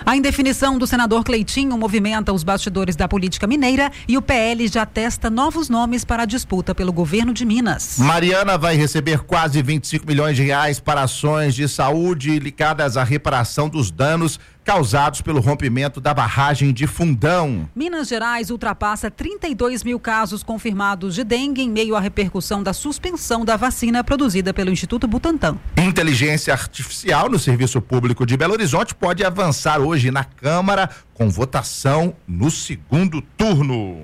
A indefinição do senador Cleitinho movimenta os bastidores da política mineira e o PL já testa novos nomes para a disputa pelo governo de Minas. Mariana vai receber quase 25 milhões de reais para ações de saúde ligadas à reparação dos danos causados pelo rompimento da barragem de Fundão. Minas Gerais ultrapassa 32 mil casos confirmados de dengue em meio à repercussão da suspensão da vacina produzida pelo Instituto Butantan. Inteligência artificial no Serviço Público de Belo Horizonte pode avançar hoje na Câmara com votação no segundo turno.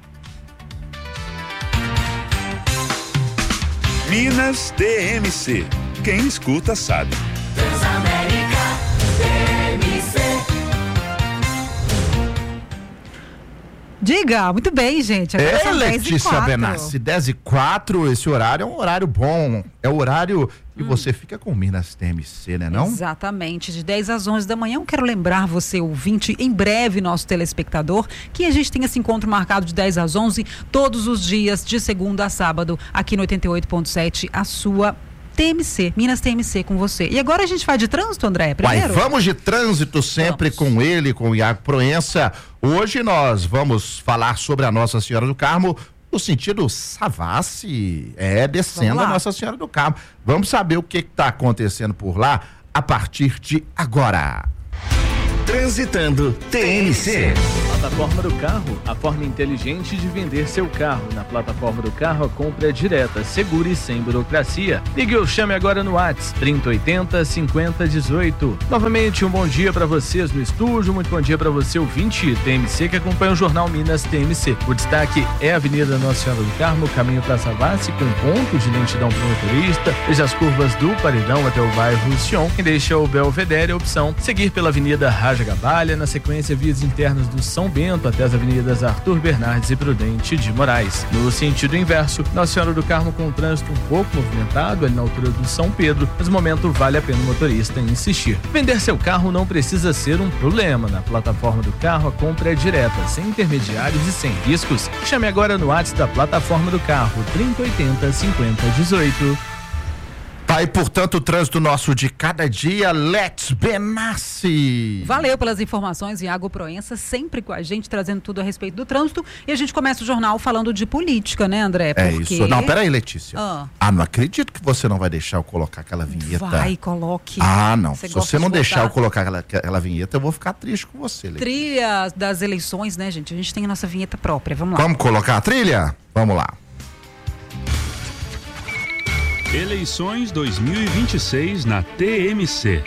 Minas DMC. Quem escuta sabe. Transamérica DMC. Diga, muito bem, gente. Agora são Letícia Benassi, 10h04, esse horário é um horário bom, é o horário que você fica com Minas TMC, né não? Exatamente, de 10 às 11 da manhã. Eu quero lembrar você, ouvinte, em breve, nosso telespectador, que a gente tem esse encontro marcado de 10 às 11, todos os dias, de segunda a sábado, aqui no 88.7, a sua TMC, Minas TMC com você. E agora a gente vai de trânsito, André, primeiro? Vamos de trânsito sempre com ele, com o Iago Proença. Hoje nós vamos falar sobre a Nossa Senhora do Carmo, no sentido Savassi, descendo a Nossa Senhora do Carmo. Vamos saber o que está acontecendo por lá a partir de agora. Transitando TMC. Plataforma do Carro, a forma inteligente de vender seu carro. Na plataforma do carro, a compra é direta, segura e sem burocracia. Ligue ou chame agora no WhatsApp 3080-5018. Novamente, um bom dia para vocês no estúdio, muito bom dia para você, ouvinte TMC, que acompanha o Jornal Minas TMC. O destaque é a Avenida Nossa Senhora do Carmo, caminho para Savassi, com ponto de lentidão para o motorista, desde as curvas do Paredão até o bairro Sion. Quem deixa o Belvedere é a opção seguir pela Avenida Raja Gabalha, na sequência vias internas do São Bento até as avenidas Arthur Bernardes e Prudente de Moraes. No sentido inverso, Nossa Senhora do Carmo com trânsito um pouco movimentado ali na altura do São Pedro, mas no momento vale a pena o motorista insistir. Vender seu carro não precisa ser um problema. Na plataforma do carro a compra é direta, sem intermediários e sem riscos. Chame agora no WhatsApp da plataforma do carro 3080-5018. Tá aí, portanto, o trânsito nosso de cada dia, Let's Benassi. Valeu pelas informações, Iago Proença, sempre com a gente, trazendo tudo a respeito do trânsito. E a gente começa o jornal falando de política, né, André? Porque... isso. Não, peraí, Letícia. Não acredito que você não vai deixar eu colocar aquela vinheta. Vai, coloque. Não. Se você não deixar eu colocar aquela vinheta, eu vou ficar triste com você, Letícia. Trilha das eleições, né, gente? A gente tem a nossa vinheta própria. Vamos lá. Vamos colocar a trilha? Vamos lá. Eleições 2026 na TMC.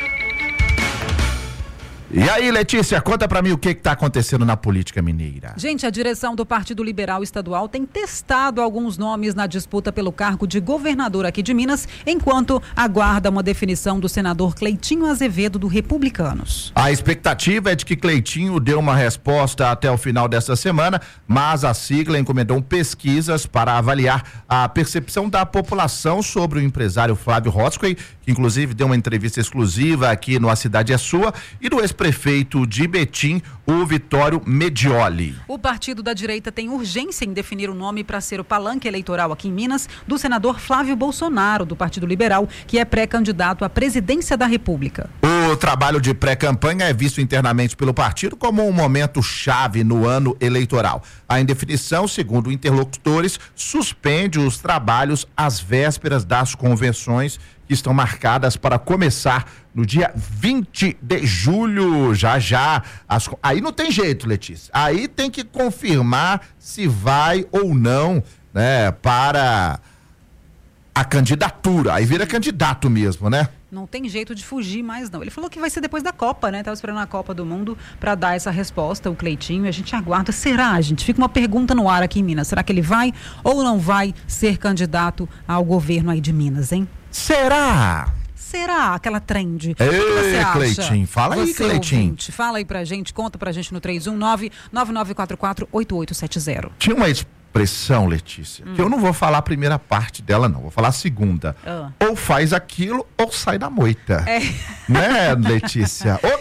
E aí, Letícia, conta pra mim o que tá acontecendo na política mineira. Gente, a direção do Partido Liberal Estadual tem testado alguns nomes na disputa pelo cargo de governador aqui de Minas, enquanto aguarda uma definição do senador Cleitinho Azevedo do Republicanos. A expectativa é de que Cleitinho dê uma resposta até o final desta semana, mas a sigla encomendou pesquisas para avaliar a percepção da população sobre o empresário Flávio Rotsquey, que inclusive deu uma entrevista exclusiva aqui no A Cidade é Sua, e do ex-prefeito de Betim, o Vitório Medioli. O partido da direita tem urgência em definir o nome para ser o palanque eleitoral aqui em Minas do senador Flávio Bolsonaro, do Partido Liberal, que é pré-candidato à presidência da República. O trabalho de pré-campanha é visto internamente pelo partido como um momento chave no ano eleitoral. A indefinição, segundo interlocutores, suspende os trabalhos às vésperas das convenções que estão marcadas para começar no dia 20 de julho, já. Aí não tem jeito, Letícia. Aí tem que confirmar se vai ou não, né, para a candidatura. Aí vira candidato mesmo, né? Não tem jeito de fugir mais, não. Ele falou que vai ser depois da Copa, né? Tava esperando a Copa do Mundo para dar essa resposta, o Cleitinho, e a gente aguarda. Será, gente? Fica uma pergunta no ar aqui em Minas. Será que ele vai ou não vai ser candidato ao governo aí de Minas, hein? Será? Será aquela trend? Ei, Cleitinho, fala aí, Cleitinho. Fala aí pra gente, conta pra gente no 319-9944-8870. Tinha uma expressão, Letícia, que eu não vou falar a primeira parte dela, não. Vou falar a segunda. Ou faz aquilo ou sai da moita. Né, Letícia? Ô,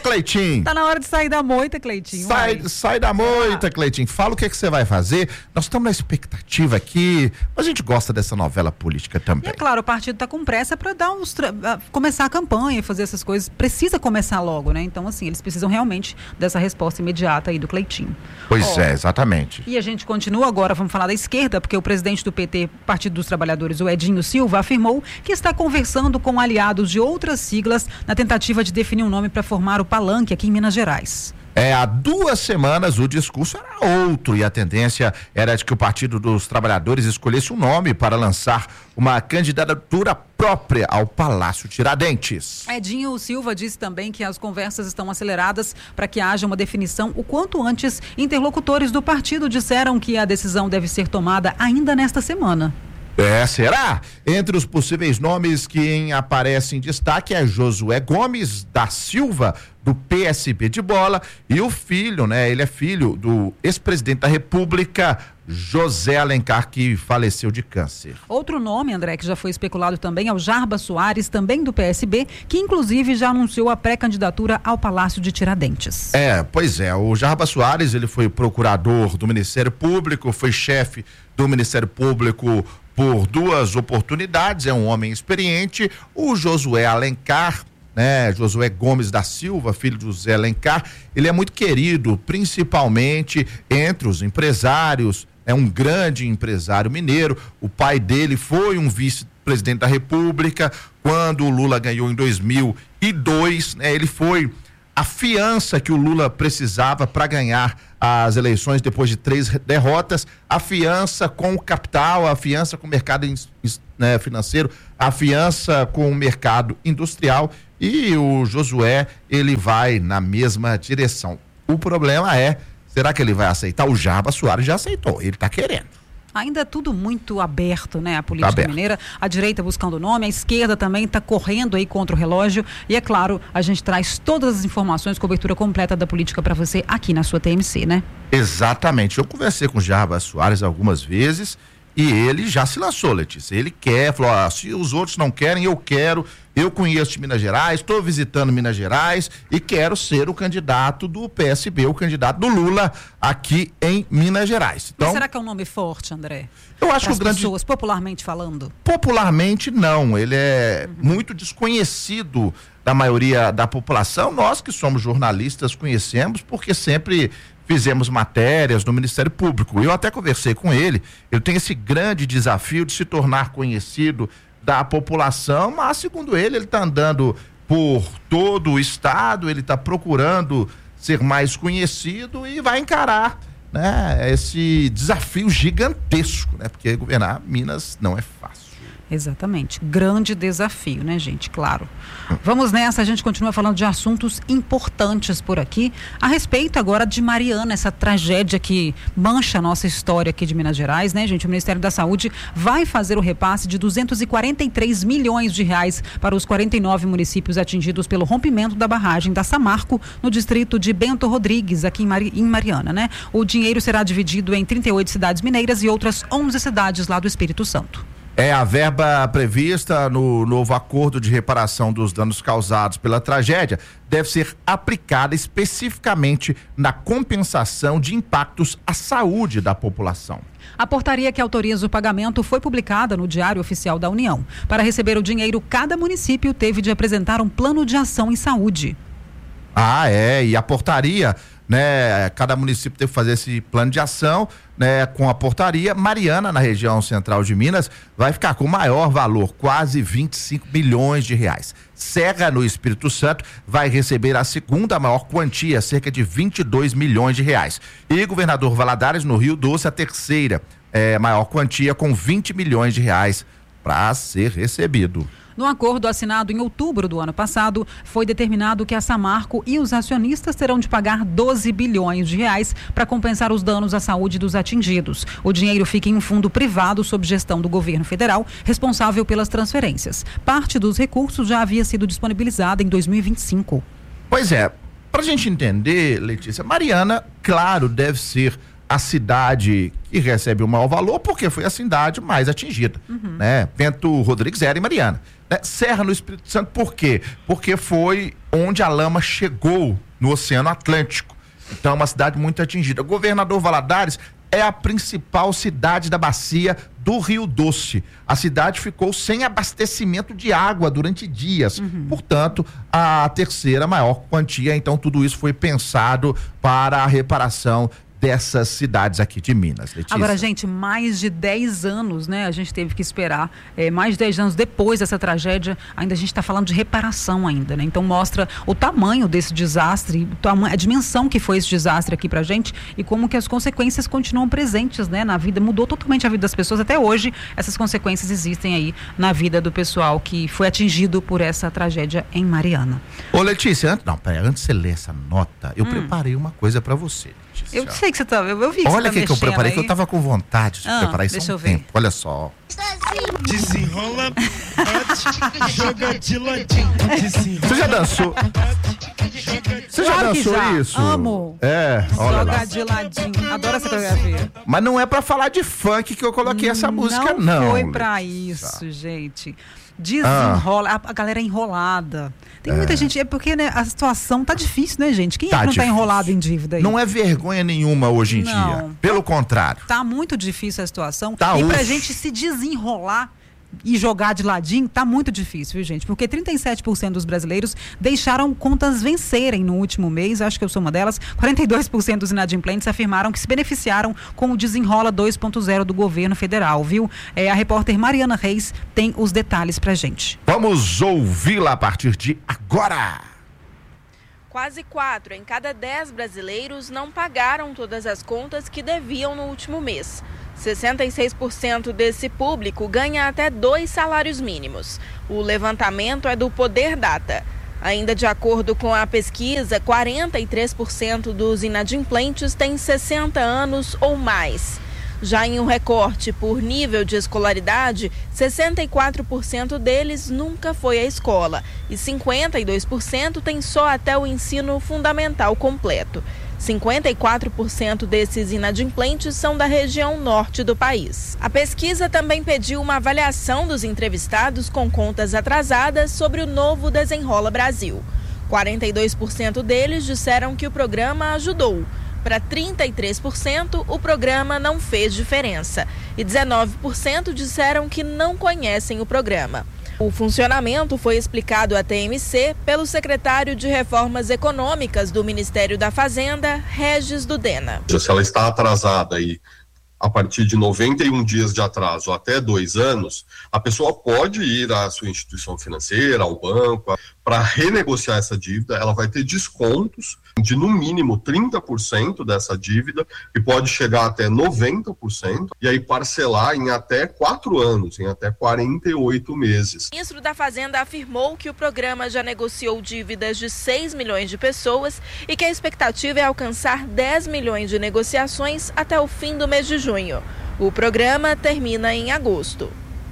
Cleitinho? Tá na hora de sair da moita, Cleitinho. Sai da moita, Cleitinho. Fala o que você vai fazer. Nós estamos na expectativa aqui. A gente gosta dessa novela política também. E é claro, o partido tá com pressa para começar a campanha, fazer essas coisas. Precisa começar logo, né? Então, assim, eles precisam realmente dessa resposta imediata aí do Cleitinho. Pois é, exatamente. E a gente continua agora, vamos falar da esquerda, porque o presidente do PT, Partido dos Trabalhadores, o Edinho Silva, afirmou que está conversando com aliados de outras siglas na tentativa de definir um nome para formar o Palanque aqui em Minas Gerais. Há 2 semanas o discurso era outro e a tendência era de que o Partido dos Trabalhadores escolhesse um nome para lançar uma candidatura própria ao Palácio Tiradentes. Edinho Silva disse também que as conversas estão aceleradas para que haja uma definição o quanto antes. Interlocutores do partido disseram que a decisão deve ser tomada ainda nesta semana. Será? Entre os possíveis nomes, quem aparece em destaque é Josué Gomes da Silva, do PSB de Bola, e o filho, ele é filho do ex-presidente da República, José Alencar, que faleceu de câncer. Outro nome, André, que já foi especulado também é o Jarbas Soares, também do PSB, que inclusive já anunciou a pré-candidatura ao Palácio de Tiradentes. Pois é, o Jarbas Soares, ele foi procurador do Ministério Público, foi chefe do Ministério Público por 2 oportunidades, é um homem experiente. O Josué Alencar, Josué Gomes da Silva, filho de José Alencar, ele é muito querido, principalmente entre os empresários, é um grande empresário mineiro. O pai dele foi um vice-presidente da República, quando o Lula ganhou em 2002, ele foi a fiança que o Lula precisava para ganhar as eleições depois de 3 derrotas, a fiança com o capital, a fiança com o mercado financeiro, a fiança com o mercado industrial, e o Josué, ele vai na mesma direção. O problema é, será que ele vai aceitar? O Jarbas Soares já aceitou, ele está querendo. Ainda é tudo muito aberto, a política mineira, a direita buscando nome, a esquerda também está correndo aí contra o relógio, e é claro, a gente traz todas as informações, cobertura completa da política para você aqui na sua TMC, Exatamente, eu conversei com o Jarbas Soares algumas vezes e ele já se lançou, Letícia, ele falou, se os outros não querem, eu quero, eu conheço Minas Gerais, estou visitando Minas Gerais e quero ser o candidato do PSB, o candidato do Lula aqui em Minas Gerais. Então, mas será que é um nome forte, André? Eu acho que o grande... pessoas, popularmente falando? Popularmente não, ele é muito desconhecido da maioria da população. Nós que somos jornalistas conhecemos porque sempre fizemos matérias no Ministério Público. Eu até conversei com ele, eu tenho esse grande desafio de se tornar conhecido da população, mas segundo ele está andando por todo o estado, ele está procurando ser mais conhecido e vai encarar, esse desafio gigantesco, porque governar Minas não é fácil. Exatamente, grande desafio, gente? Claro. Vamos nessa, a gente continua falando de assuntos importantes por aqui, a respeito agora de Mariana, essa tragédia que mancha a nossa história aqui de Minas Gerais, gente? O Ministério da Saúde vai fazer o repasse de 243 milhões de reais para os 49 municípios atingidos pelo rompimento da barragem da Samarco, no distrito de Bento Rodrigues, aqui em Mariana, O dinheiro será dividido em 38 cidades mineiras e outras 11 cidades lá do Espírito Santo. A verba prevista no novo acordo de reparação dos danos causados pela tragédia deve ser aplicada especificamente na compensação de impactos à saúde da população. A portaria que autoriza o pagamento foi publicada no Diário Oficial da União. Para receber o dinheiro, cada município teve de apresentar um plano de ação em saúde. E a portaria, cada município teve que fazer esse plano de ação, com a portaria. Mariana, na região central de Minas, vai ficar com o maior valor, quase 25 milhões de reais. Serra, no Espírito Santo, vai receber a segunda maior quantia, cerca de 22 milhões de reais. E Governador Valadares, no Rio Doce, a terceira maior quantia, com 20 milhões de reais para ser recebido. No acordo assinado em outubro do ano passado, foi determinado que a Samarco e os acionistas terão de pagar 12 bilhões de reais para compensar os danos à saúde dos atingidos. O dinheiro fica em um fundo privado sob gestão do governo federal, responsável pelas transferências. Parte dos recursos já havia sido disponibilizada em 2025. Pois é, para a gente entender, Letícia, Mariana, claro, deve ser a cidade que recebe o maior valor porque foi a cidade mais atingida, né? Bento Rodrigues era em Mariana. Né? Serra no Espírito Santo, por quê? Porque foi onde a lama chegou no Oceano Atlântico. Então é uma cidade muito atingida. Governador Valadares é a principal cidade da bacia do Rio Doce. A cidade ficou sem abastecimento de água durante dias. Portanto, a terceira maior quantia. Então, tudo isso foi pensado para a reparação dessas cidades aqui de Minas, Letícia. Agora, gente, mais de 10 anos, né? A gente teve que esperar, mais de 10 anos depois dessa tragédia, ainda a gente está falando de reparação ainda, né? Então mostra o tamanho desse desastre, a dimensão que foi esse desastre aqui pra gente e como que as consequências continuam presentes, né? Na vida, mudou totalmente a vida das pessoas, até hoje essas consequências existem aí na vida do pessoal que foi atingido por essa tragédia em Mariana. Ô, Letícia, antes de você ler essa nota, eu preparei uma coisa pra você, Letícia. Eu sei que você tá, eu vi que olha você tá que eu preparei, aí. que eu tava com vontade de preparar isso deixa há eu um ver. tempo. Olha só. Desenrola, bate, joga de ladinho. Você já dançou? Você já Claro que dançou já. isso? Amo. Olha Joga lá. de ladinho. Adoro essa coreografia. Mas não é pra falar de funk que eu coloquei essa música, não. Não foi pra Letícia. isso, gente. Desenrola, a galera é enrolada. Tem muita gente, é porque, né, a situação tá difícil, né, gente? Quem é que não tá difícil. enrolado em dívida aí? Não é vergonha nenhuma hoje em Não. dia. Pelo contrário. Tá muito difícil a situação. Tá, e pra ufa. gente se desenrolar e jogar de ladinho, tá muito difícil, viu, gente? Porque 37% dos brasileiros deixaram contas vencerem no último mês, acho que eu sou uma delas. 42% dos inadimplentes afirmaram que se beneficiaram com o Desenrola 2.0 do governo federal, viu? A repórter Mariana Reis tem os detalhes pra gente. Vamos ouvi-la a partir de agora. Quase 4 em cada 10 brasileiros não pagaram todas as contas que deviam no último mês. 66% desse público ganha até 2 salários mínimos. O levantamento é do Poder Data. Ainda de acordo com a pesquisa, 43% dos inadimplentes têm 60 anos ou mais. Já em um recorte por nível de escolaridade, 64% deles nunca foi à escola e 52% têm só até o ensino fundamental completo. 54% desses inadimplentes são da região norte do país. A pesquisa também pediu uma avaliação dos entrevistados com contas atrasadas sobre o novo Desenrola Brasil. 42% deles disseram que o programa ajudou. Para 33%, o programa não fez diferença. E 19% disseram que não conhecem o programa. O funcionamento foi explicado à TMC pelo secretário de Reformas Econômicas do Ministério da Fazenda, Regis Dudena. Se ela está atrasada aí a partir de 91 dias de atraso até 2 anos, a pessoa pode ir à sua instituição financeira, ao banco, para renegociar essa dívida. Ela vai ter descontos de no mínimo 30% dessa dívida, que pode chegar até 90%, e aí parcelar em até 4 anos, em até 48 meses. O ministro da Fazenda afirmou que o programa já negociou dívidas de 6 milhões de pessoas e que a expectativa é alcançar 10 milhões de negociações até o fim do mês de junho. O programa termina em agosto.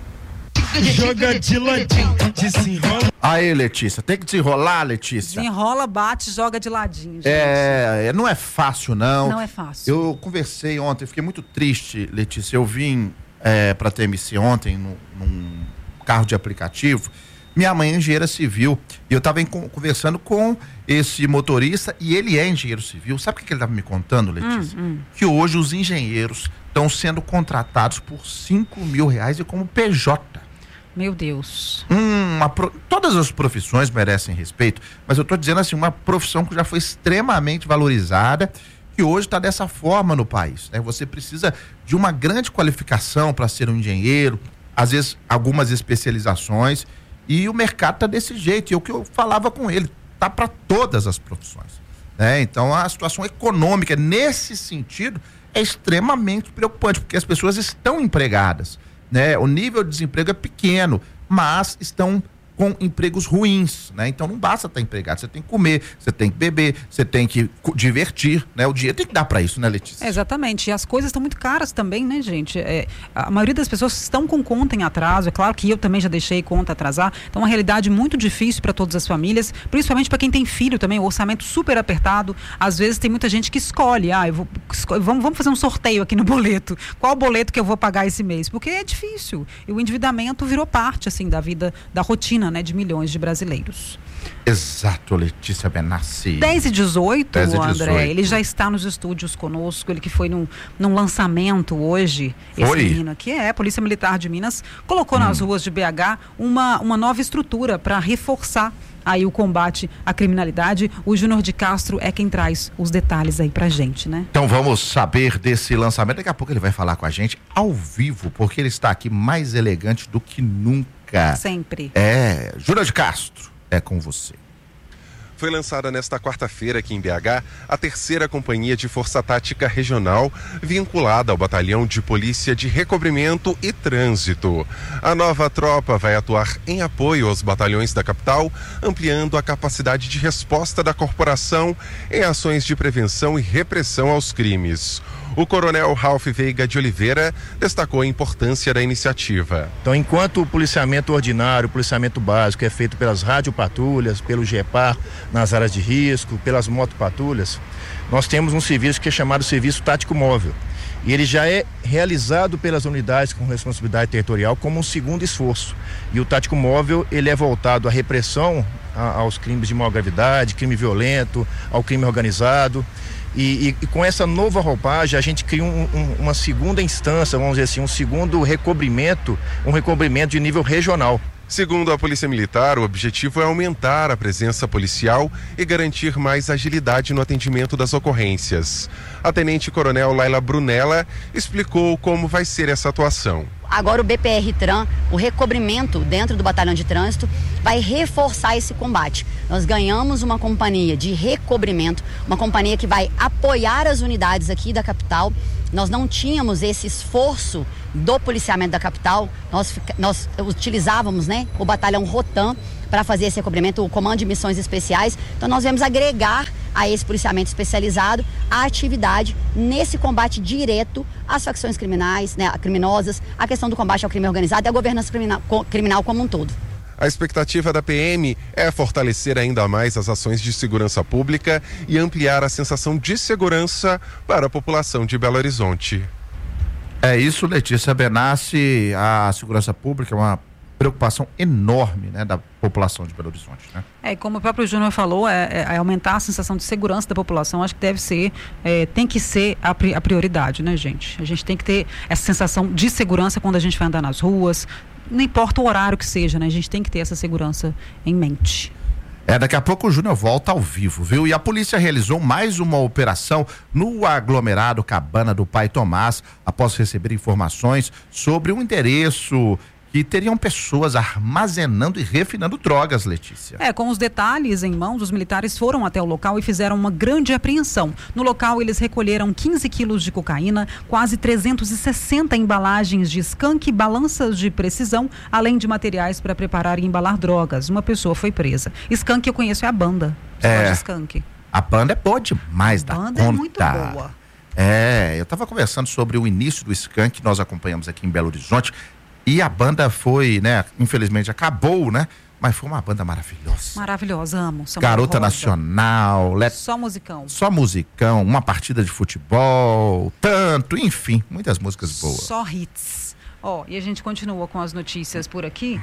Joga de ladinho, desenrola. Aí, Letícia, tem que desenrolar, Letícia. Desenrola, bate, joga de ladinho, gente. Não é fácil, não. Não é fácil. Eu conversei ontem, fiquei muito triste, Letícia. Eu vim pra TMC ontem num carro de aplicativo. Minha mãe é engenheira civil e eu estava conversando com esse motorista e ele é engenheiro civil. Sabe o que ele estava me contando, Letícia? Que hoje os engenheiros estão sendo contratados por R$5 mil e como PJ. Meu Deus. Todas as profissões merecem respeito, mas eu estou dizendo assim, uma profissão que já foi extremamente valorizada, que hoje está dessa forma no país, né? Você precisa de uma grande qualificação para ser um engenheiro, às vezes algumas especializações, e o mercado está desse jeito. E é o que eu falava com ele, tá para todas as profissões, né? Então a situação econômica nesse sentido é extremamente preocupante, porque as pessoas estão empregadas, né? O nível de desemprego é pequeno, mas estão com empregos ruins, né? Então não basta estar empregado, você tem que comer, você tem que beber, você tem que divertir, né? O dinheiro tem que dar para isso, né, Letícia? Exatamente, e as coisas estão muito caras também, né, gente? A maioria das pessoas estão com conta em atraso, é claro que eu também já deixei conta atrasar, então é uma realidade muito difícil para todas as famílias, principalmente para quem tem filho também, o orçamento super apertado. Às vezes tem muita gente que escolhe, vamos fazer um sorteio aqui no boleto, qual boleto que eu vou pagar esse mês? Porque é difícil, e o endividamento virou parte, assim, da vida, da rotina, né, de milhões de brasileiros. Exato, Letícia Benassi. 10h18, André, ele já está nos estúdios conosco, ele que foi num lançamento hoje, esse menino aqui, Polícia Militar de Minas, colocou nas ruas de BH uma nova estrutura para reforçar aí o combate à criminalidade. O Júnior de Castro é quem traz os detalhes aí pra gente, né? Então vamos saber desse lançamento, daqui a pouco ele vai falar com a gente ao vivo, porque ele está aqui mais elegante do que nunca. Sempre. Júnior de Castro, é com você. Foi lançada nesta quarta-feira aqui em BH a 3ª Companhia de Força Tática Regional, vinculada ao Batalhão de Polícia de Recobrimento e Trânsito. A nova tropa vai atuar em apoio aos batalhões da capital, ampliando a capacidade de resposta da corporação em ações de prevenção e repressão aos crimes. O coronel Ralph Veiga de Oliveira destacou a importância da iniciativa. Então, enquanto o policiamento ordinário, o policiamento básico é feito pelas radiopatrulhas, pelo GEPAR nas áreas de risco, pelas motopatrulhas, nós temos um serviço que é chamado Serviço Tático Móvel. E ele já é realizado pelas unidades com responsabilidade territorial como um segundo esforço. E o Tático Móvel, ele é voltado à repressão aos crimes de maior gravidade, crime violento, ao crime organizado. E com essa nova roupagem a gente cria uma segunda instância, vamos dizer assim, um segundo recobrimento, um recobrimento de nível regional. Segundo a Polícia Militar, o objetivo é aumentar a presença policial e garantir mais agilidade no atendimento das ocorrências. A Tenente-Coronel Laila Brunella explicou como vai ser essa atuação. Agora o BPR-TRAN, o recobrimento dentro do Batalhão de Trânsito, vai reforçar esse combate. Nós ganhamos uma companhia de recobrimento, uma companhia que vai apoiar as unidades aqui da capital. Nós não tínhamos esse esforço do policiamento da capital, nós utilizávamos, né, o Batalhão Rotan para fazer esse recobrimento, o Comando de Missões Especiais. Então nós viemos agregar a esse policiamento especializado a atividade nesse combate direto às facções criminais, né, criminosas, a questão do combate ao crime organizado e a governança criminal como um todo. A expectativa da PM é fortalecer ainda mais as ações de segurança pública e ampliar a sensação de segurança para a população de Belo Horizonte. É isso, Letícia Benassi. A segurança pública é uma preocupação enorme, né, da população de Belo Horizonte, né? Como o próprio Júnior falou, é aumentar a sensação de segurança da população. Acho que deve ser, tem que ser a prioridade, né, gente? A gente tem que ter essa sensação de segurança quando a gente vai andar nas ruas, não importa o horário que seja, né? A gente tem que ter essa segurança em mente. Daqui a pouco o Júnior volta ao vivo, viu? E a polícia realizou mais uma operação no aglomerado Cabana do Pai Tomás, após receber informações sobre um endereço que teriam pessoas armazenando e refinando drogas, Letícia. Com os detalhes em mãos, os militares foram até o local e fizeram uma grande apreensão. No local, eles recolheram 15 quilos de cocaína, quase 360 embalagens de skunk e balanças de precisão, além de materiais para preparar e embalar drogas. Uma pessoa foi presa. Skunk eu conheço, é a banda. Skunk. A banda é boa demais da conta. A banda é muito boa. Eu estava conversando sobre o início do skunk que nós acompanhamos aqui em Belo Horizonte. E a banda foi, né, infelizmente acabou, né? Mas foi uma banda maravilhosa. Maravilhosa, amo. Garota Nacional. Só musicão. Só musicão, uma partida de futebol, tanto, enfim, muitas músicas boas. Só hits. E a gente continua com as notícias por aqui,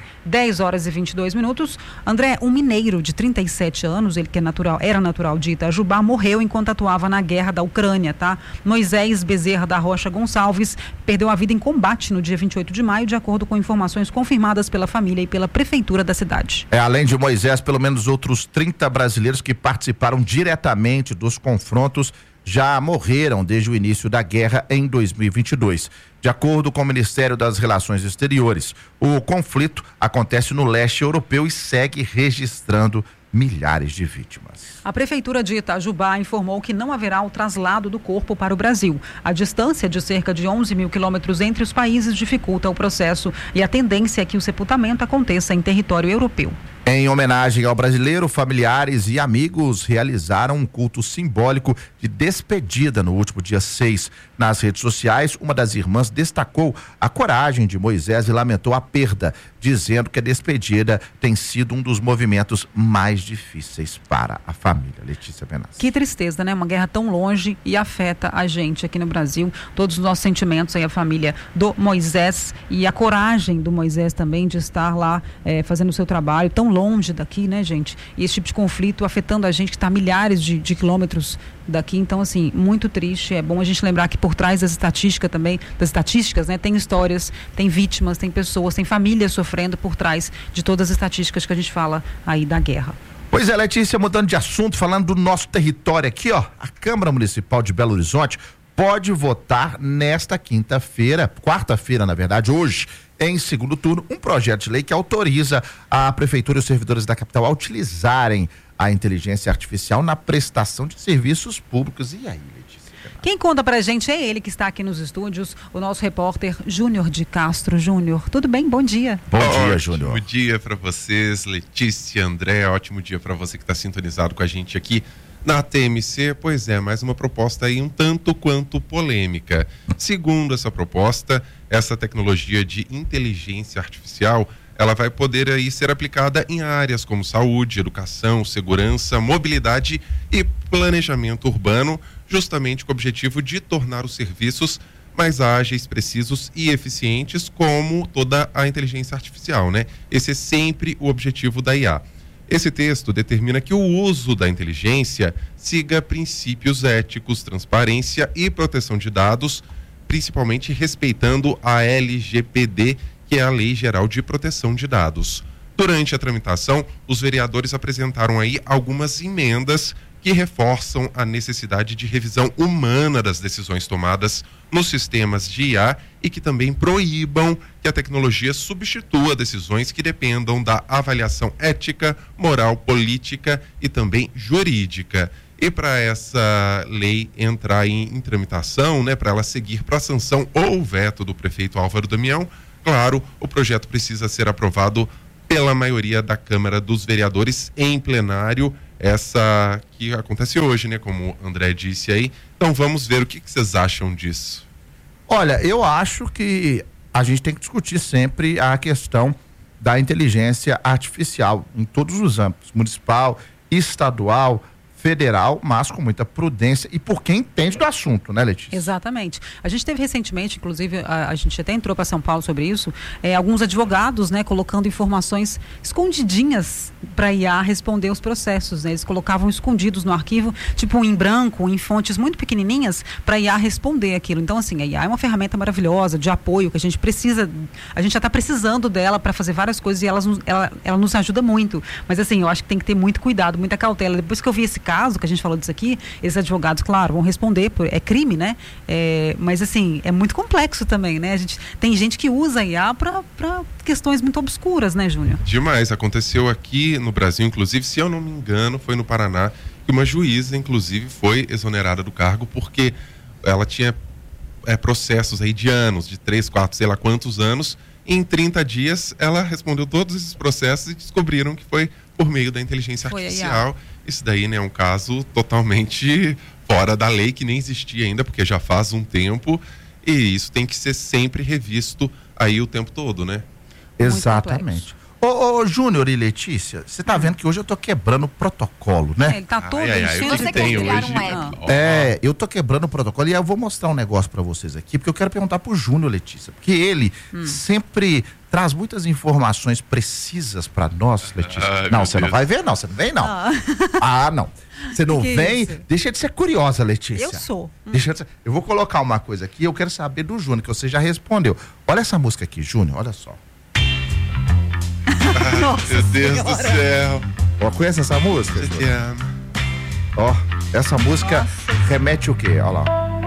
10h22. André, um mineiro de 37 anos, ele que era natural de Itajubá, morreu enquanto atuava na guerra da Ucrânia, tá? Moisés Bezerra da Rocha Gonçalves perdeu a vida em combate no dia 28 de maio, de acordo com informações confirmadas pela família e pela prefeitura da cidade. Além de Moisés, pelo menos outros 30 brasileiros que participaram diretamente dos confrontos já morreram desde o início da guerra em 2022. De acordo com o Ministério das Relações Exteriores, o conflito acontece no leste europeu e segue registrando milhares de vítimas. A Prefeitura de Itajubá informou que não haverá o traslado do corpo para o Brasil. A distância de cerca de 11 mil quilômetros entre os países dificulta o processo e a tendência é que o sepultamento aconteça em território europeu. Em homenagem ao brasileiro, familiares e amigos realizaram um culto simbólico de despedida no último dia 6. Nas redes sociais, uma das irmãs destacou a coragem de Moisés e lamentou a perda, dizendo que a despedida tem sido um dos movimentos mais difíceis para a família. Letícia Benassi. Que tristeza, né? Uma guerra tão longe e afeta a gente aqui no Brasil. Todos os nossos sentimentos aí, a família do Moisés e a coragem do Moisés também de estar lá fazendo o seu trabalho tão longe daqui, né, gente? E esse tipo de conflito afetando a gente que está a milhares de quilômetros daqui. Então, assim, muito triste. É bom a gente lembrar que por trás das estatísticas, né, tem histórias, tem vítimas, tem pessoas, tem famílias sofrendo por trás de todas as estatísticas que a gente fala aí da guerra. Pois é, Letícia, mudando de assunto, falando do nosso território aqui, ó, a Câmara Municipal de Belo Horizonte pode votar nesta quarta-feira, na verdade, hoje, em segundo turno, um projeto de lei que autoriza a Prefeitura e os servidores da capital a utilizarem a inteligência artificial na prestação de serviços públicos. E aí, Letícia? Quem conta pra gente é ele que está aqui nos estúdios, o nosso repórter Júnior de Castro. Júnior, tudo bem? Bom dia. Bom dia, Júnior. Bom dia para vocês, Letícia, André, ótimo dia para você que está sintonizado com a gente aqui na TMC. Pois é, mais uma proposta aí um tanto quanto polêmica. Segundo essa proposta, essa tecnologia de inteligência artificial, ela vai poder aí ser aplicada em áreas como saúde, educação, segurança, mobilidade e planejamento urbano, justamente com o objetivo de tornar os serviços mais ágeis, precisos e eficientes, como toda a inteligência artificial, né? Esse é sempre o objetivo da IA. Esse texto determina que o uso da inteligência siga princípios éticos, transparência e proteção de dados, principalmente respeitando a LGPD, que é a Lei Geral de Proteção de Dados. Durante a tramitação, os vereadores apresentaram aí algumas emendas que reforçam a necessidade de revisão humana das decisões tomadas nos sistemas de IA e que também proíbam que a tecnologia substitua decisões que dependam da avaliação ética, moral, política e também jurídica. E para essa lei entrar em tramitação, né, para ela seguir para a sanção ou veto do prefeito Álvaro Damião, claro, o projeto precisa ser aprovado pela maioria da Câmara dos Vereadores em plenário, essa que acontece hoje, né, como o André disse aí. Então vamos ver o que vocês acham disso. Olha, eu acho que a gente tem que discutir sempre a questão da inteligência artificial em todos os âmbitos, municipal, estadual, federal, mas com muita prudência e por quem entende do assunto, né, Letícia? Exatamente. A gente teve recentemente, inclusive, a gente até entrou para São Paulo sobre isso, alguns advogados, né, colocando informações escondidinhas para IA responder os processos, né? Eles colocavam escondidos no arquivo, tipo em branco, em fontes muito pequenininhas, para IA responder aquilo. Então, assim, a IA é uma ferramenta maravilhosa de apoio que a gente precisa, a gente já está precisando dela para fazer várias coisas e ela nos ajuda muito. Mas, assim, eu acho que tem que ter muito cuidado, muita cautela. Depois que eu vi esse caso, que a gente falou disso aqui, esses advogados, claro, vão responder, é crime, né? Mas, assim, é muito complexo também, né? Tem gente que usa a IA para questões muito obscuras, né, Júnior? Demais. Aconteceu aqui no Brasil, inclusive, se eu não me engano, foi no Paraná, que uma juíza, inclusive, foi exonerada do cargo porque ela tinha processos aí de anos, de 3, 4, sei lá quantos anos. Em 30 dias, ela respondeu todos esses processos e descobriram que foi por meio da inteligência artificial. Isso daí, né, é um caso totalmente fora da lei, que nem existia ainda, porque já faz um tempo, e isso tem que ser sempre revisto aí o tempo todo, né? Exatamente. Ô Júnior e Letícia, você tá vendo que hoje eu tô quebrando o protocolo, né? Ele tá todo eu tô quebrando o protocolo e eu vou mostrar um negócio pra vocês aqui, porque eu quero perguntar pro Júnior, Letícia, porque ele sempre traz muitas informações precisas pra nós, Letícia. Não, você não vai ver, não, você não vem, não. Não. Você não vem, deixa de ser curiosa, Letícia. Eu sou. Eu vou colocar uma coisa aqui, eu quero saber do Júnior, que você já respondeu. Olha essa música aqui, Júnior, olha só. Meu Deus do céu. Conhece essa música? Essa música remete o quê? Olha lá.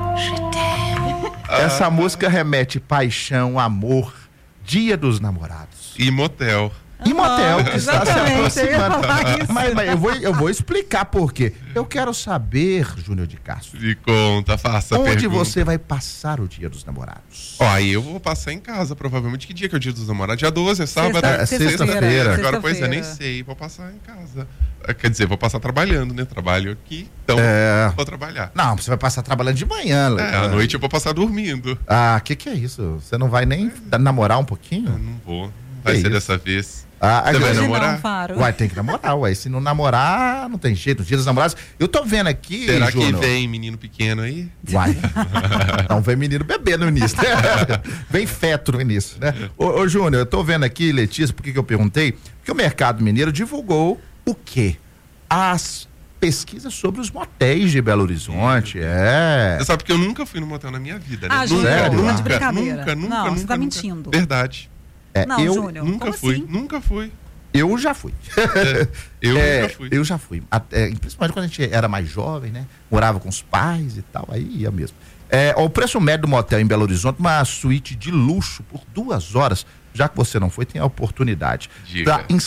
Essa música remete paixão, amor, Dia dos Namorados. E motel. e motel que está se exatamente, eu ia aproximando. falar isso. Mas eu vou explicar por quê. Eu quero saber, Júnior de Castro, Me conta, faça a onde pergunta. você vai passar o Dia dos Namorados? Ó, aí eu vou passar em casa, provavelmente. Que dia que é o Dia dos Namorados? Dia 12, é sábado? Sexta-feira. Agora, pois é, nem sei. Vou passar em casa. Quer dizer, vou passar trabalhando, né? Trabalho aqui, então vou trabalhar. Não, você vai passar trabalhando de manhã, Léo. À noite eu vou passar dormindo. Ah, que é isso? Você não vai nem namorar um pouquinho? Não vou. Vai ser dessa vez. Você vai namorar? Uai, tem que namorar, uai. Se não namorar, não tem jeito. Os Dias dos Namorados. Eu tô vendo aqui. Será Júnior, que vem menino pequeno aí? Uai. Não, vem menino bebê no início. Vem feto no início, né? Ô Júnior, eu tô vendo aqui, Letícia, por que eu perguntei? Porque o Mercado Mineiro divulgou o quê? As pesquisas sobre os motéis de Belo Horizonte, Você sabe que eu nunca fui no motel na minha vida, né? Júnior, Sério? não é de brincadeira. Nunca, Não, você tá mentindo. Verdade. Não, eu Júnior, Nunca como fui, assim? nunca fui. Eu já fui. Nunca fui. Eu já fui. Principalmente quando a gente era mais jovem, né? Morava com os pais e tal, aí ia mesmo. O preço médio do motel em Belo Horizonte, uma suíte de luxo por 2 horas, já que você não foi, tem a oportunidade. Diga. Tá em R$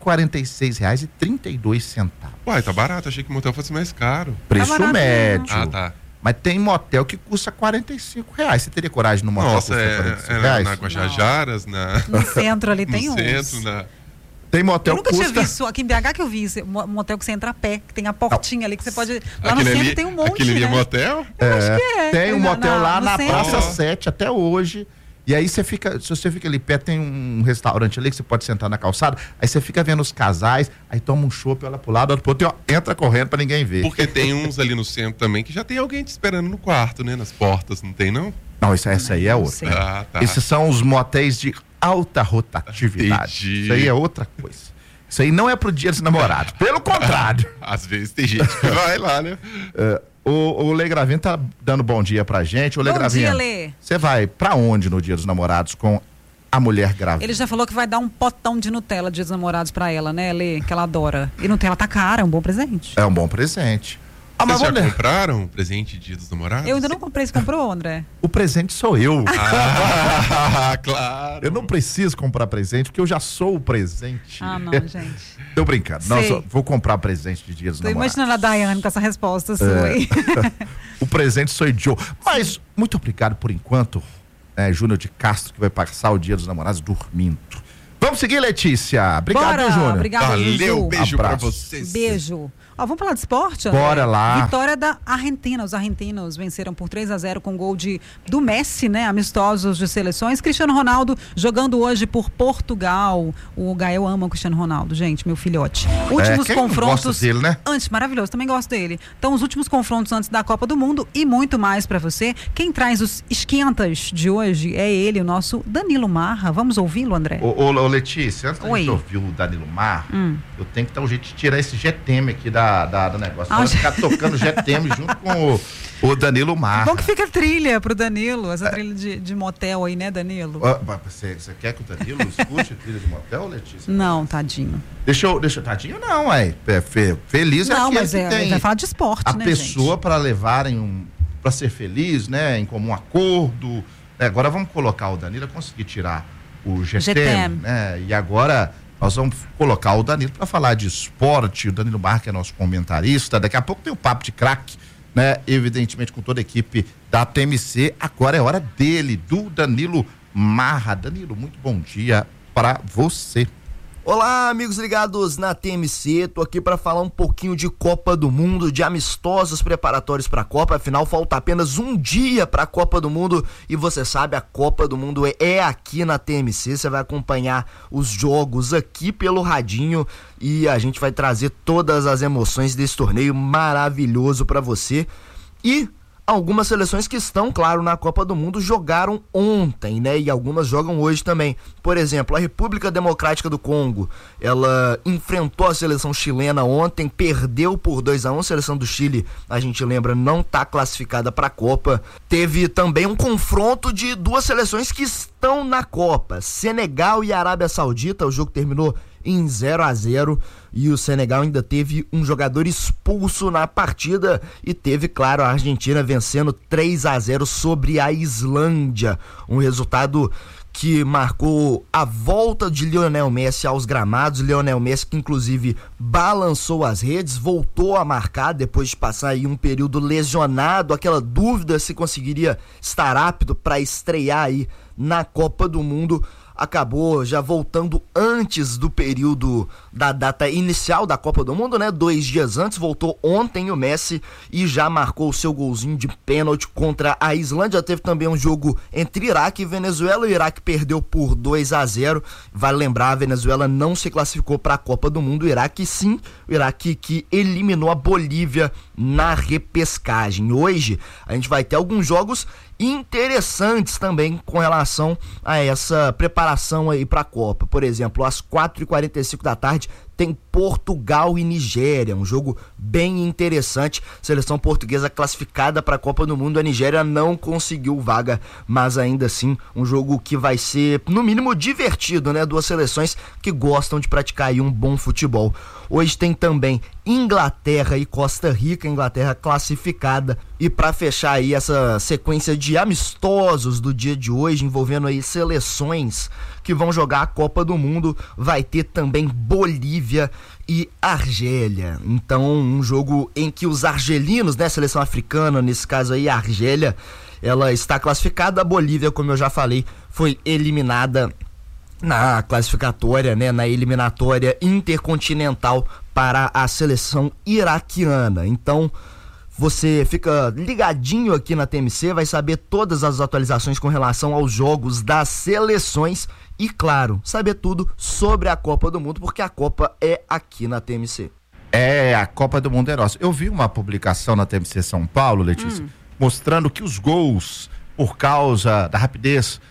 146,32. Uai, tá barato, achei que o motel fosse mais caro. Preço médio. Ah, tá. Mas tem motel que custa R$45. Você teria coragem no motel Nossa, que custa R$45? na Guajajaras, No centro ali tem no uns. centro, Tem motel Eu nunca que tinha custa... visto, aqui em BH que eu vi, motel que você entra a pé, que tem a portinha ali, que você pode... Lá no Aquele centro ali- tem um monte, aquele ali é né? motel? Eu acho que é. Tem um motel lá no na centro. Praça 7 até hoje. E aí se você fica ali perto, tem um restaurante ali que você pode sentar na calçada, aí você fica vendo os casais, aí toma um chopp, olha pro lado, olha pro outro, e ó, entra correndo pra ninguém ver. Porque tem uns ali no centro também que já tem alguém te esperando no quarto, né? Nas portas, não tem não? Não, essa aí é outra. Ah, tá. Esses são os motéis de alta rotatividade. Entendi. Isso aí é outra coisa. Isso aí não é pro Dia dos Namorados. Pelo contrário. Às vezes tem gente que vai lá, né? O Lê Gravinho tá dando bom dia pra gente. O Lê Bom Gravinho, dia, Lê. você vai pra onde no Dia dos Namorados com a mulher grávida? Ele já falou que vai dar um potão de Nutella Dia dos Namorados pra ela, né, Lê? Que ela adora. E Nutella tá cara, é um bom presente. É um bom presente. Vocês já compraram um presente de Dia dos Namorados? Eu ainda não comprei, você comprou, André? O presente sou eu. Claro. Eu não preciso comprar presente, porque eu já sou o presente. Ah, não, gente. Tô brincando. Sei. Nossa, vou comprar presente de Dia dos Tô Namorados. imaginando a Daiane com essa resposta sua aí. O presente sou eu. Mas, muito obrigado por enquanto, Júnior de Castro, que vai passar o Dia dos Namorados dormindo. Vamos seguir, Letícia. Obrigado, Bora, Júnior. obrigado, Valeu, Ju. beijo pra Abraço. vocês. Beijo. Ó, vamos falar de esporte, André? Bora lá. Vitória da Argentina. Os argentinos venceram por 3-0 com gol do Messi, né? Amistosos de seleções. Cristiano Ronaldo jogando hoje por Portugal. O Gael ama o Cristiano Ronaldo, gente, meu filhote. Últimos quem não confrontos gosta dele, né? antes, maravilhoso, também gosto dele. Então, os últimos confrontos antes da Copa do Mundo e muito mais pra você. Quem traz os esquentas de hoje é ele, o nosso Danilo Marra. Vamos ouvi-lo, André? Ô, Letícia, antes da Oi. gente ouvir o Danilo Mar, eu tenho que dar um jeito de tirar esse GTM aqui do negócio. Ah, Pode ficar tocando GTM junto com o Danilo Mar. Bom que fica trilha pro Danilo, essa trilha de motel aí, né, Danilo? Você quer que o Danilo escute trilha de motel, Letícia? Não, tadinho. Deixa eu tadinho não, feliz é Não, aquele mas que tem vai falar de esporte, a né, pessoa para levarem para ser feliz, né, em comum acordo. Agora vamos colocar o Danilo, conseguir tirar o GTM, né? E agora nós vamos colocar o Danilo para falar de esporte. O Danilo Marques é nosso comentarista. Daqui a pouco tem o Papo de Craque, né? Evidentemente com toda a equipe da TMC. Agora é hora dele, do Danilo Marra. Danilo, muito bom dia para você. Olá, amigos ligados na TMC, tô aqui para falar um pouquinho de Copa do Mundo, de amistosos preparatórios para a Copa, afinal falta apenas um dia para a Copa do Mundo e você sabe, a Copa do Mundo é aqui na TMC, você vai acompanhar os jogos aqui pelo radinho e a gente vai trazer todas as emoções desse torneio maravilhoso para você. E algumas seleções que estão, claro, na Copa do Mundo jogaram ontem, né? E algumas jogam hoje também. Por exemplo, a República Democrática do Congo, ela enfrentou a seleção chilena ontem, perdeu por 2-1. A seleção do Chile, a gente lembra, não está classificada para a Copa. Teve também um confronto de duas seleções que estão na Copa, Senegal e Arábia Saudita. O jogo terminou em 0-0 e o Senegal ainda teve um jogador expulso na partida e teve, claro, a Argentina vencendo 3-0 sobre a Islândia, um resultado que marcou a volta de Lionel Messi aos gramados. Lionel Messi que inclusive balançou as redes, voltou a marcar depois de passar aí um período lesionado, aquela dúvida se conseguiria estar apto para estrear aí na Copa do Mundo. Acabou já voltando antes do período da data inicial da Copa do Mundo, né? 2 dias antes, voltou ontem o Messi e já marcou o seu golzinho de pênalti contra a Islândia. Teve também um jogo entre Iraque e Venezuela. O Iraque perdeu por 2-0. Vale lembrar, a Venezuela não se classificou para a Copa do Mundo. O Iraque sim, o Iraque que eliminou a Bolívia na repescagem. Hoje a gente vai ter alguns jogos interessantes também com relação a essa preparação aí para a Copa. Por exemplo, às 4h45 da tarde tem Portugal e Nigéria, um jogo bem interessante. Seleção portuguesa classificada para a Copa do Mundo. A Nigéria não conseguiu vaga, mas ainda assim um jogo que vai ser no mínimo divertido, né? Duas seleções que gostam de praticar aí um bom futebol. Hoje tem também Inglaterra e Costa Rica, Inglaterra classificada. E para fechar aí essa sequência de amistosos do dia de hoje, envolvendo aí seleções que vão jogar a Copa do Mundo, vai ter também Bolívia e Argélia. Então, um jogo em que os argelinos, né, seleção africana, nesse caso aí a Argélia, ela está classificada. A Bolívia, como eu já falei, foi eliminada na classificatória, né, na eliminatória intercontinental para a seleção iraquiana. Então, você fica ligadinho aqui na TMC, vai saber todas as atualizações com relação aos jogos das seleções e, claro, saber tudo sobre a Copa do Mundo, porque a Copa é aqui na TMC. É, a Copa do Mundo é nossa. Eu vi uma publicação na TMC São Paulo, Letícia, mostrando que os gols, por causa da rapidez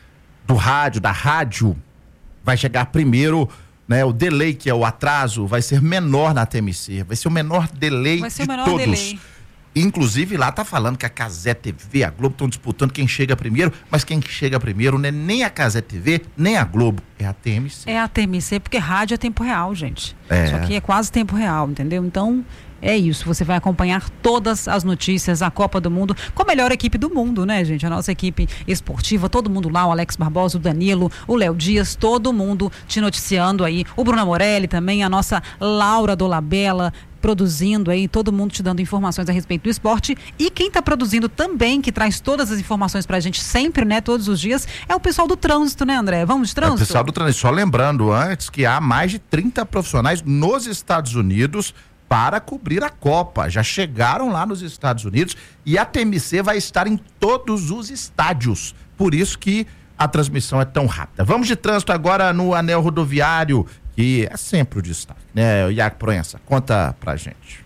da rádio, vai chegar primeiro, né? O delay, que é o atraso, vai ser menor na TMC, vai ser o menor delay de todos. Delay. Inclusive lá tá falando que a Cazé TV, a Globo estão disputando quem chega primeiro, mas quem chega primeiro não é nem a Cazé TV, nem a Globo, é a TMC. É a TMC, porque rádio é tempo real, gente. Isso aqui é quase tempo real, entendeu? Então, é isso, você vai acompanhar todas as notícias da Copa do Mundo com a melhor equipe do mundo, né, gente? A nossa equipe esportiva, todo mundo lá, o Alex Barbosa, o Danilo, o Léo Dias, todo mundo te noticiando aí, o Bruno Morelli também, a nossa Laura Dolabella, produzindo aí, todo mundo te dando informações a respeito do esporte. E quem está produzindo também, que traz todas as informações pra gente sempre, né, todos os dias, é o pessoal do trânsito, né, André? Vamos de trânsito? É o pessoal do trânsito, só lembrando antes que há mais de 30 profissionais nos Estados Unidos para cobrir a Copa. Já chegaram lá nos Estados Unidos e a TMC vai estar em todos os estádios. Por isso que a transmissão é tão rápida. Vamos de trânsito agora no anel rodoviário, que é sempre o destaque, né? Iago Proença, conta pra gente.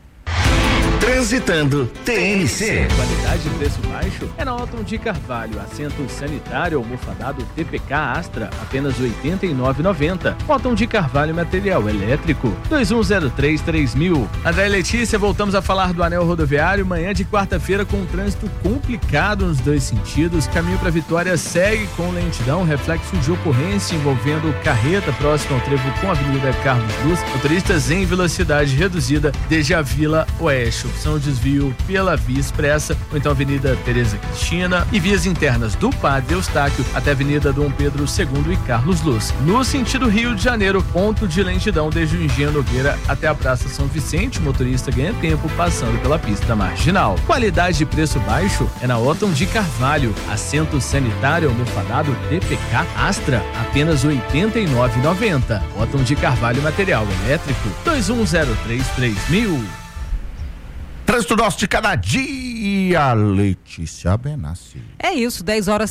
Transitando TMC. Qualidade e preço baixo é na Otton de Carvalho. Assento sanitário almofadado TPK Astra, apenas R$ 89,90. Otton de Carvalho, material elétrico, 2103-3000. André e Letícia, voltamos a falar do anel rodoviário. Manhã de quarta-feira com um trânsito complicado nos dois sentidos. Caminho para Vitória segue com lentidão, reflexo de ocorrência envolvendo carreta próximo ao trevo com a Avenida Carlos Luz. Motoristas em velocidade reduzida desde a Vila Oeste. Opção desvio pela Via Expressa, ou então Avenida Tereza Cristina, e vias internas do Padre Eustáquio até Avenida Dom Pedro II e Carlos Luz. No sentido Rio de Janeiro, ponto de lentidão desde o Engenho Nogueira até a Praça São Vicente. O motorista ganha tempo passando pela pista marginal. Qualidade e preço baixo é na Otton de Carvalho. Assento sanitário almofadado TPK Astra, apenas R$ 89,90. Otton de Carvalho, material elétrico, 2103-3000. Trânsito nosso de cada dia, Letícia Benassi. É isso,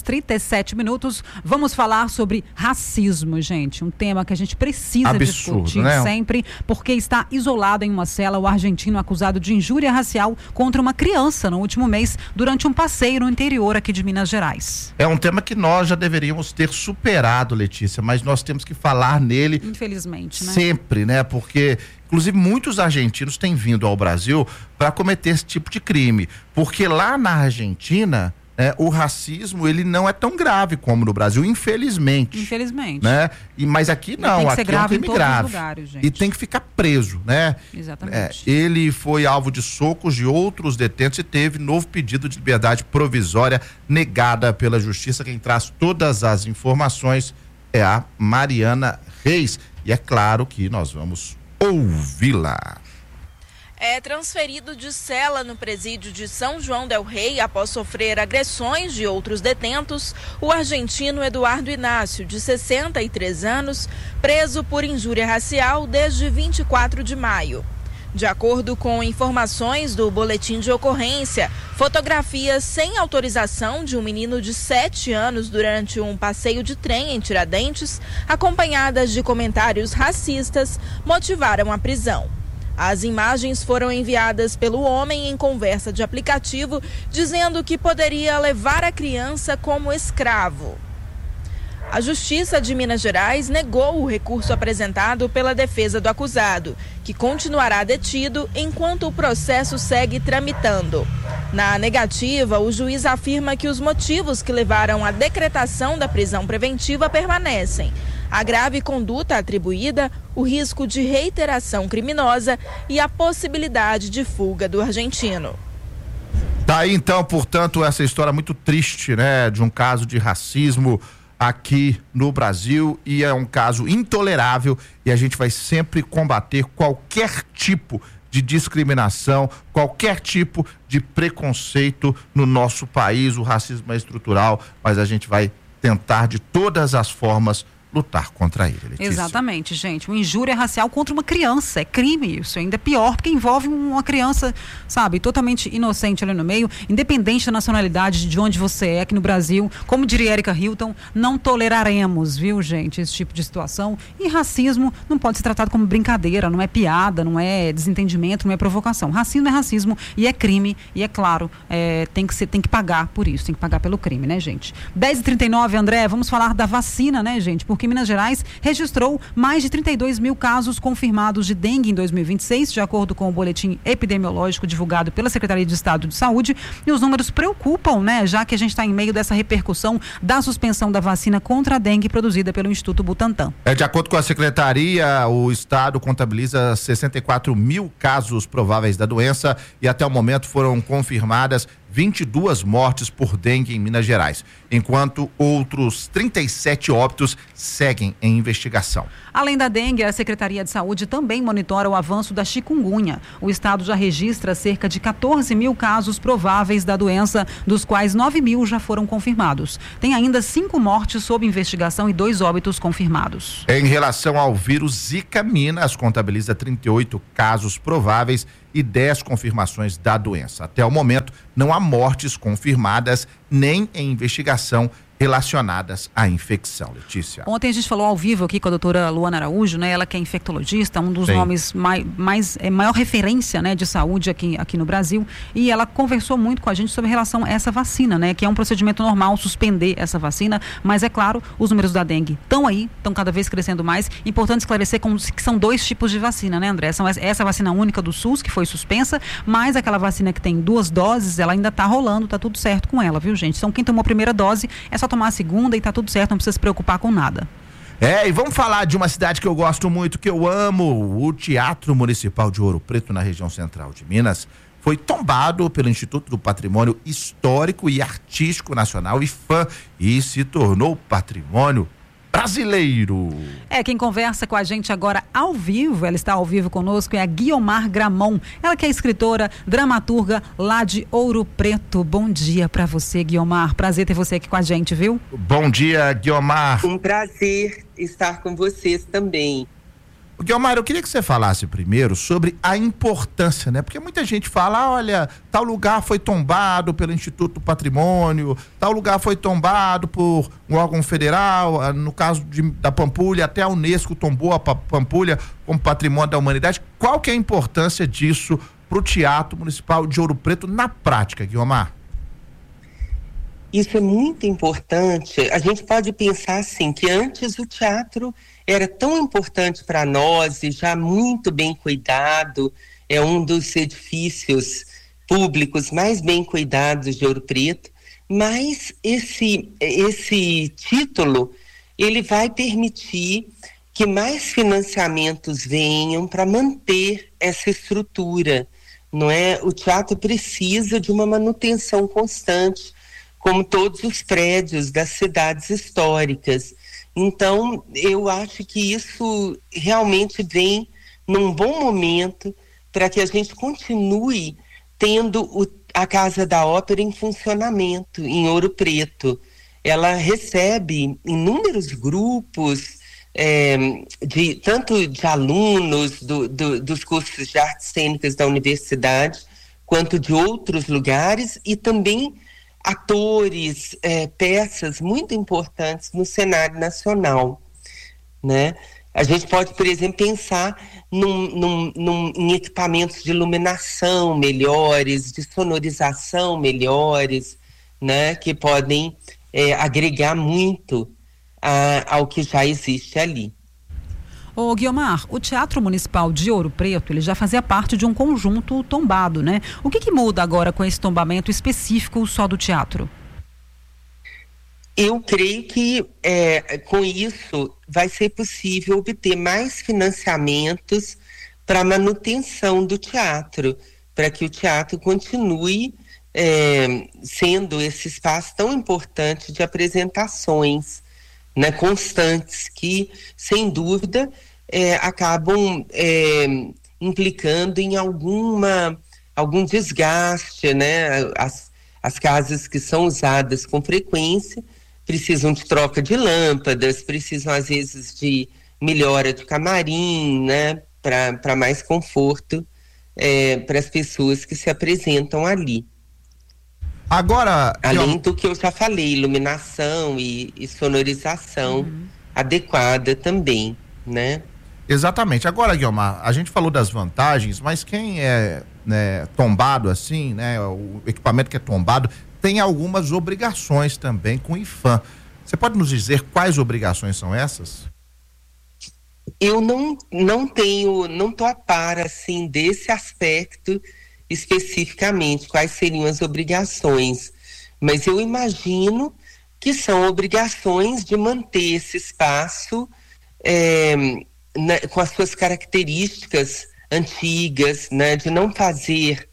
10h37. Vamos falar sobre racismo, gente. Um tema que a gente precisa discutir, né? Sempre, porque está isolado em uma cela o argentino acusado de injúria racial contra uma criança no último mês, durante um passeio no interior aqui de Minas Gerais. É um tema que nós já deveríamos ter superado, Letícia, mas nós temos que falar nele. Infelizmente, né? Sempre, né? Porque inclusive, muitos argentinos têm vindo ao Brasil para cometer esse tipo de crime. Porque lá na Argentina, né, o racismo ele não é tão grave como no Brasil, infelizmente. Infelizmente. Né? Mas aqui não, aqui é um crime grave. Lugares, gente. E tem que ficar preso, né? Exatamente. Ele foi alvo de socos de outros detentos e teve novo pedido de liberdade provisória negada pela justiça. Quem traz todas as informações é a Mariana Reis. E é claro que nós vamos ouvi-la. É transferido de cela no presídio de São João del Rei após sofrer agressões de outros detentos, o argentino Eduardo Inácio, de 63 anos, preso por injúria racial desde 24 de maio. De acordo com informações do boletim de ocorrência, fotografias sem autorização de um menino de 7 anos durante um passeio de trem em Tiradentes, acompanhadas de comentários racistas, motivaram a prisão. As imagens foram enviadas pelo homem em conversa de aplicativo, dizendo que poderia levar a criança como escravo. A Justiça de Minas Gerais negou o recurso apresentado pela defesa do acusado, que continuará detido enquanto o processo segue tramitando. Na negativa, o juiz afirma que os motivos que levaram à decretação da prisão preventiva permanecem: a grave conduta atribuída, o risco de reiteração criminosa e a possibilidade de fuga do argentino. Tá aí então, portanto, essa história muito triste, né, de um caso de racismo aqui no Brasil, e é um caso intolerável, e a gente vai sempre combater qualquer tipo de discriminação, qualquer tipo de preconceito no nosso país. O racismo é estrutural, mas a gente vai tentar de todas as formas lutar contra ele, Letícia. Exatamente, gente. Uma injúria racial contra uma criança é crime. Isso ainda é pior porque envolve uma criança, sabe, totalmente inocente ali no meio, independente da nacionalidade, de onde você é. Aqui no Brasil, como diria Erika Hilton, não toleraremos, viu, gente, esse tipo de situação. E racismo não pode ser tratado como brincadeira, não é piada, não é desentendimento, não é provocação. Racismo é racismo e é crime, e é claro, tem que pagar por isso, tem que pagar pelo crime, né, gente? 10h39, André, vamos falar da vacina, né, gente? Porque Minas Gerais registrou mais de 32 mil casos confirmados de dengue em 2026, de acordo com o boletim epidemiológico divulgado pela Secretaria de Estado de Saúde. E os números preocupam, né? Já que a gente está em meio dessa repercussão da suspensão da vacina contra a dengue produzida pelo Instituto Butantan. De acordo com a Secretaria, o Estado contabiliza 64 mil casos prováveis da doença e até o momento foram confirmadas 22 mortes por dengue em Minas Gerais, enquanto outros 37 óbitos seguem em investigação. Além da dengue, a Secretaria de Saúde também monitora o avanço da chikungunya. O estado já registra cerca de 14 mil casos prováveis da doença, dos quais 9 mil já foram confirmados. Tem ainda 5 mortes sob investigação e 2 óbitos confirmados. Em relação ao vírus Zika, Minas contabiliza 38 casos prováveis e 10 confirmações da doença. Até o momento, não há mortes confirmadas nem em investigação relacionadas à infecção, Letícia. Ontem a gente falou ao vivo aqui com a doutora Luana Araújo, né? Ela que é infectologista, um dos nomes maior referência, né, de saúde aqui no Brasil, e ela conversou muito com a gente sobre relação a essa vacina, né? Que é um procedimento normal suspender essa vacina, mas é claro, os números da dengue estão aí, estão cada vez crescendo mais. Importante esclarecer que são 2 tipos de vacina, né, André? São essa vacina única do SUS, que foi suspensa, mas aquela vacina que tem 2 doses, ela ainda está rolando, tá tudo certo com ela, viu, gente? Então quem tomou a primeira dose, é só tomar a segunda e tá tudo certo, não precisa se preocupar com nada. E vamos falar de uma cidade que eu gosto muito, que eu amo. O Teatro Municipal de Ouro Preto, na região central de Minas, foi tombado pelo Instituto do Patrimônio Histórico e Artístico Nacional, IFAM, e se tornou patrimônio brasileiro. Quem conversa com a gente agora ao vivo, ela está ao vivo conosco, é a Guiomar Gramont. Ela que é escritora, dramaturga lá de Ouro Preto. Bom dia para você, Guiomar. Prazer ter você aqui com a gente, viu? Bom dia, Guiomar. Um prazer estar com vocês também. Guiomar, eu queria que você falasse primeiro sobre a importância, né? Porque muita gente fala, olha, tal lugar foi tombado pelo Instituto do Patrimônio, tal lugar foi tombado por um órgão federal, no caso da Pampulha, até a Unesco tombou a Pampulha como patrimônio da humanidade. Qual que é a importância disso para o Teatro Municipal de Ouro Preto na prática, Guiomar? Isso é muito importante. A gente pode pensar assim, que antes o teatro era tão importante para nós e já muito bem cuidado, é um dos edifícios públicos mais bem cuidados de Ouro Preto, mas esse título ele vai permitir que mais financiamentos venham para manter essa estrutura, não é? O teatro precisa de uma manutenção constante, como todos os prédios das cidades históricas. Então, eu acho que isso realmente vem num bom momento para que a gente continue tendo a Casa da Ópera em funcionamento em Ouro Preto. Ela recebe inúmeros grupos, tanto de alunos dos cursos de artes cênicas da universidade, quanto de outros lugares, e também atores, peças muito importantes no cenário nacional, né? A gente pode, por exemplo, pensar em equipamentos de iluminação melhores, de sonorização melhores, né? Que podem agregar muito ao que já existe ali. Ô Guiomar, o Teatro Municipal de Ouro Preto, ele já fazia parte de um conjunto tombado, né? O que muda agora com esse tombamento específico só do teatro? Eu creio que com isso vai ser possível obter mais financiamentos para a manutenção do teatro, para que o teatro continue sendo esse espaço tão importante de apresentações, né, constantes, que sem dúvida acabam implicando em algum desgaste, né? As casas que são usadas com frequência precisam de troca de lâmpadas, precisam às vezes de melhora de camarim, né, para mais conforto para as pessoas que se apresentam ali. Agora, além do que eu já falei, iluminação e sonorização adequada também, né? Exatamente. Agora, Guiomar, a gente falou das vantagens, mas quem é tombado assim, né, o equipamento que é tombado, tem algumas obrigações também com o IPHAN. Você pode nos dizer quais obrigações são essas? Eu não tô a par, assim, desse aspecto especificamente, quais seriam as obrigações, mas eu imagino que são obrigações de manter esse espaço com as suas características antigas, né, de não fazer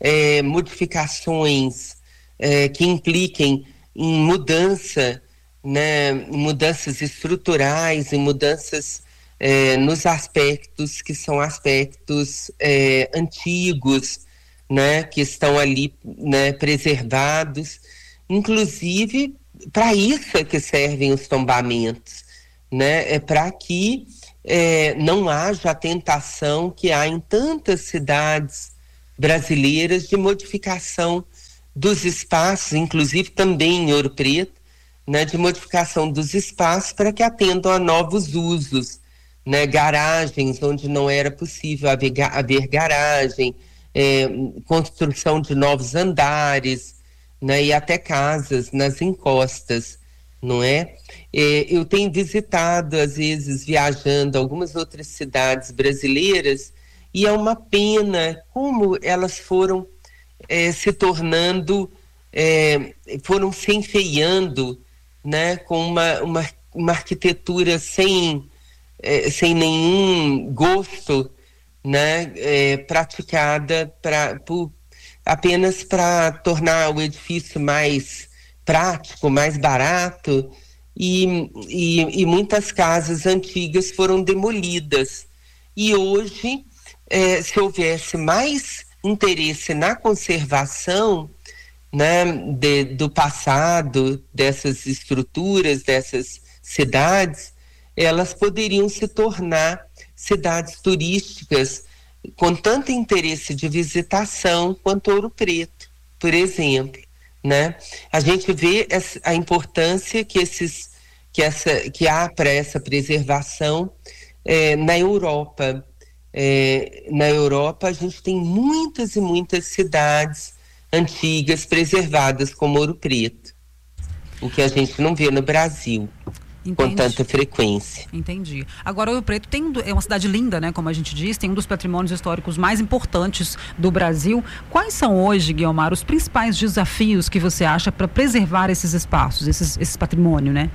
modificações que impliquem em mudança, né, em mudanças estruturais, em mudanças nos aspectos que são aspectos antigos, né, que estão ali, né, preservados. Inclusive, para isso é que servem os tombamentos, né, para que não haja a tentação que há em tantas cidades brasileiras de modificação dos espaços, inclusive também em Ouro Preto, né, de modificação dos espaços para que atendam a novos usos, né, garagens onde não era possível haver garagem, construção de novos andares, né, e até casas nas encostas, não é? Eu tenho visitado, às vezes, viajando algumas outras cidades brasileiras, e é uma pena como elas foram se tornando, foram se enfeiando, né, com uma arquitetura sem nenhum gosto, né, praticada apenas para tornar o edifício mais prático, mais barato, e muitas casas antigas foram demolidas. E hoje, se houvesse mais interesse na conservação, né, do passado, dessas estruturas, dessas cidades, elas poderiam se tornar cidades turísticas com tanto interesse de visitação quanto Ouro Preto, por exemplo, né? A gente vê a importância que há para essa preservação na Europa. Na Europa a gente tem muitas e muitas cidades antigas preservadas como Ouro Preto, o que a gente não vê no Brasil. com tanta frequência. Entendi. Agora, Ouro Preto é uma cidade linda, né? Como a gente diz, tem um dos patrimônios históricos mais importantes do Brasil. Quais são hoje, Guiomar, os principais desafios que você acha para preservar esses espaços, esse patrimônio, né?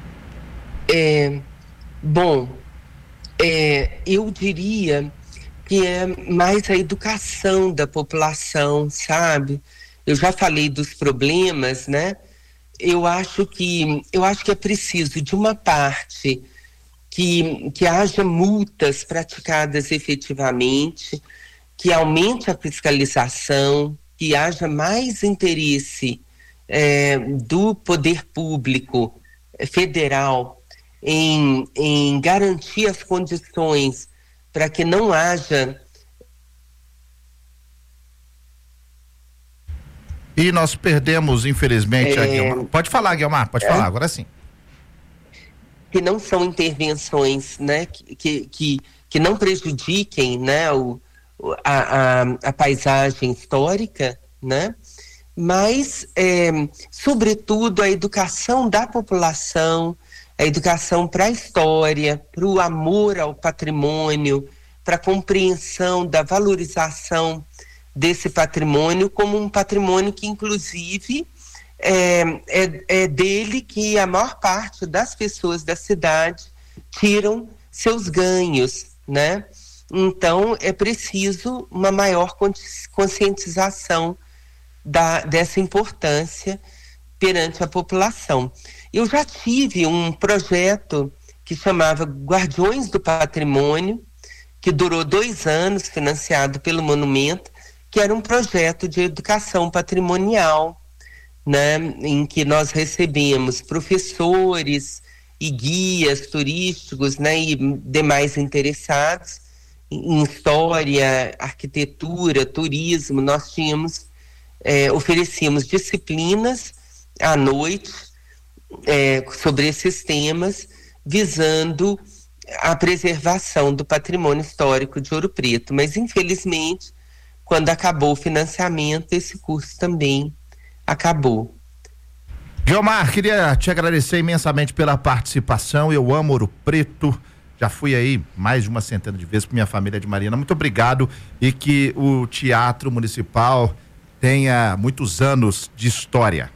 Eu diria que é mais a educação da população, sabe? Eu já falei dos problemas, né? Eu acho que é preciso, de uma parte, que haja multas praticadas efetivamente, que aumente a fiscalização, que haja mais interesse do poder público federal em garantir as condições para que não haja. E nós perdemos, infelizmente, a Guiomar. Pode falar, Guiomar, pode falar, agora sim. Que não são intervenções, né, que não prejudiquem, né, a paisagem histórica, né, mas, sobretudo, a educação da população, a educação para a história, para o amor ao patrimônio, para a compreensão da valorização desse patrimônio como um patrimônio que, inclusive, é dele que a maior parte das pessoas da cidade tiram seus ganhos, né? Então, é preciso uma maior conscientização dessa importância perante a população. Eu já tive um projeto que chamava Guardiões do Patrimônio, que durou 2 anos, financiado pelo Monumento, que era um projeto de educação patrimonial, né, em que nós recebemos professores e guias turísticos, né, e demais interessados em história, arquitetura, turismo. Nós oferecíamos disciplinas à noite sobre esses temas, visando a preservação do patrimônio histórico de Ouro Preto. Mas, infelizmente, quando acabou o financiamento, esse curso também acabou. Guiomar, queria te agradecer imensamente pela participação. Eu amo Ouro Preto, já fui aí mais de uma centena de vezes com minha família de Mariana. Muito obrigado, e que o Teatro Municipal tenha muitos anos de história.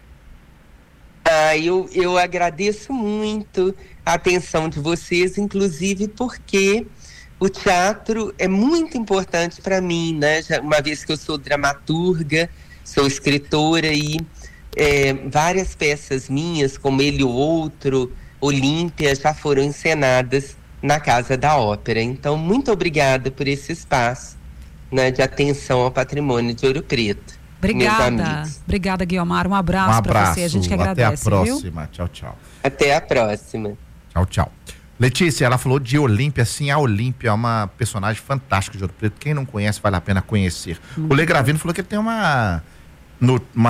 Eu agradeço muito a atenção de vocês, inclusive porque o teatro é muito importante para mim, né? Uma vez que eu sou dramaturga, sou escritora, e várias peças minhas, como Ele e o Outro, Olímpia, já foram encenadas na Casa da Ópera. Então, muito obrigada por esse espaço, né, de atenção ao patrimônio de Ouro Preto. Obrigada, Guiomar. Um abraço para você. A gente que agradece. Até a próxima. Viu? Tchau, tchau. Até a próxima. Tchau, tchau. Letícia, ela falou de Olímpia. Sim, a Olímpia é uma personagem fantástica de Ouro Preto. Quem não conhece, vale a pena conhecer. O Lê Gravino falou que ele tem uma